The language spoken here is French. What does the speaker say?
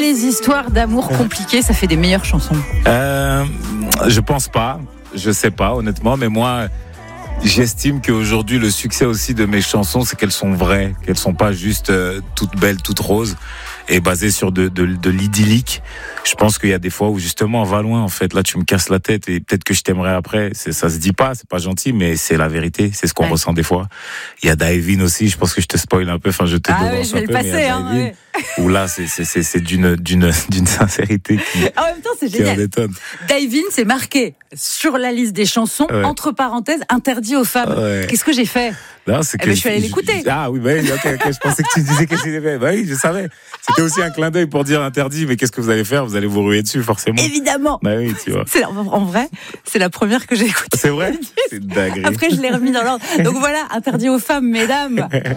les histoires d'amour compliquées, ça fait des meilleures chansons? Je pense pas. Je sais pas, honnêtement, mais moi, j'estime qu'aujourd'hui, le succès aussi de mes chansons, c'est qu'elles sont vraies, qu'elles sont pas juste toutes belles, toutes roses, et basées sur de l'idyllique. Je pense qu'il y a des fois où justement, va loin, en fait. Là, tu me casses la tête et peut-être que je t'aimerais après. Ça se dit pas, c'est pas gentil, mais c'est la vérité. C'est ce qu'on ressent des fois. Il y a Daevin aussi. Je pense que je te spoil un peu. Enfin, je te devance je vais un le peu. passer, Mais il y a Daevin, où là, c'est d'une sincérité qui. En même temps, c'est qui génial. en détonne. Daevin, c'est marqué sur la liste des chansons, entre parenthèses, interdit aux femmes. Ouais. Qu'est-ce que j'ai fait? Non, c'est que je suis allée l'écouter. Ah oui, bah oui, ok, je pensais que tu disais qu'est-ce qu'il avait fait. Bah oui, je savais. C'était aussi un clin d'œil pour dire interdit, mais qu'est-ce que vous allez faire? Vous allez vous ruer dessus, forcément. Évidemment. Bah oui, tu vois. En vrai, c'est la première que j'ai écoutée. C'est vrai? C'est dingue. Après, je l'ai remis dans l'ordre. Donc voilà, interdit aux femmes, mesdames.